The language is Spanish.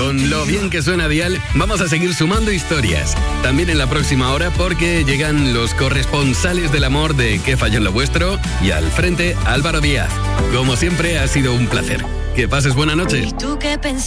Con lo bien que suena Dial, vamos a seguir sumando historias. También en la próxima hora, porque llegan los corresponsales del amor de ¿Qué falló en lo vuestro? Y al frente, Álvaro Díaz. Como siempre, ha sido un placer. Que pases buena noche.